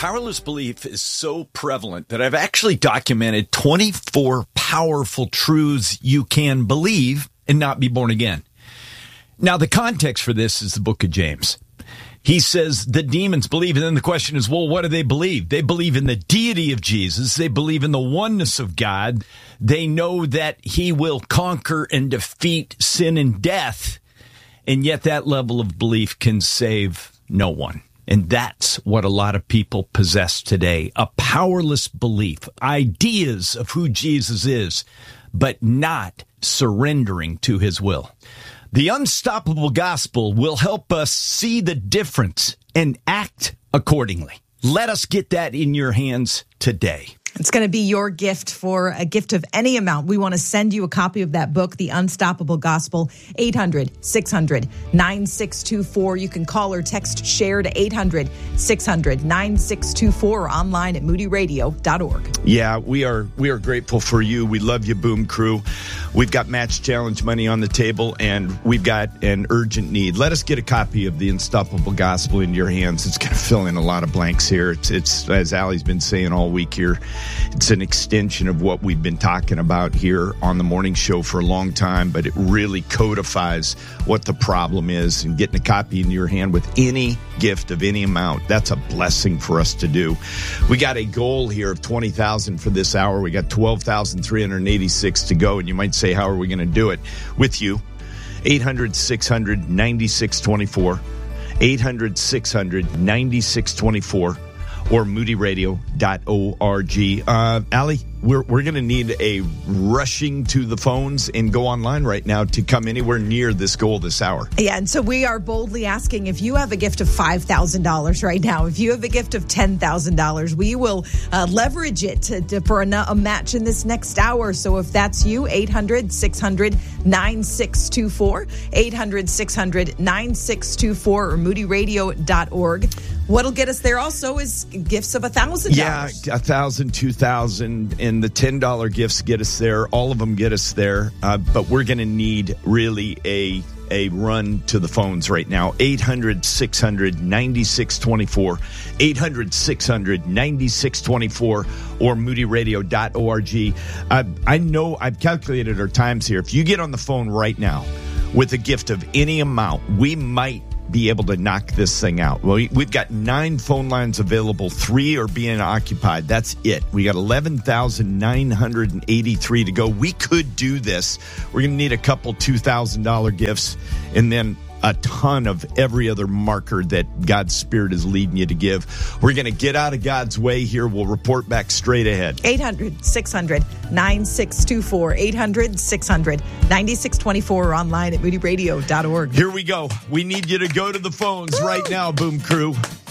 Powerless belief is so prevalent that I've actually documented 24 powerful truths you can believe and not be born again. Now, the context for this is the book of James. He says the demons believe, and then the question is, well, what do they believe? They believe in the deity of Jesus. They believe in the oneness of God. They know that he will conquer and defeat sin and death, and yet that level of belief can save no one. And that's what a lot of people possess today, a powerless belief, ideas of who Jesus is, but not surrendering to his will. The Unstoppable Gospel will help us see the difference and act accordingly. Let us get that in your hands today. It's going to be your gift for a gift of any amount. We want to send you a copy of that book, The Unstoppable Gospel, 800-600-9624. You can call or text SHARE to 800-600-9624 or online at moodyradio.org. Yeah, we are grateful for you. We love you, Boom Crew. We've got Match Challenge money on the table, and we've got an urgent need. Let us get a copy of The Unstoppable Gospel into your hands. It's going to fill in a lot of blanks here. It's as Allie's been saying all week here, it's an extension of what we've been talking about here on the morning show for a long time, but it really codifies what the problem is, and getting a copy in your hand with any gift of any amount, that's a blessing for us to do. We got a goal here of 20,000 for this hour. We got 12,386 to go, and you might say, how are we going to do it? With you, 800-600-9624, 800-600-9624, or moodyradio.org. Allie, we're going to need a rushing to the phones and go online right now to come anywhere near this goal this hour. Yeah, and so we are boldly asking, if you have a gift of $5,000 right now, if you have a gift of $10,000, we will leverage it for a match in this next hour. So if that's you, 800-600-9624, 800-600-9624, or moodyradio.org. What'll get us there also is gifts of $1,000. Yeah, 1,000, 2,000, and the $10 gifts get us there. All of them get us there. But we're going to need really a run to the phones right now. 800-600-9624, 800-600-9624, or moodyradio.org. I know I've calculated our times here. If you get on the phone right now with a gift of any amount, we might be able to knock this thing out. Well, we've got 9 phone lines available. 3 are being occupied. That's it. We got 11,983 to go. We could do this. We're going to need a couple $2,000 gifts, and then a ton of every other marker that God's Spirit is leading you to give. We're going to get out of God's way here. We'll report back straight ahead. 800-600-9624, 800-600-9624, or online at moodyradio.org. Here we go. We need you to go to the phones right now, Boom Crew.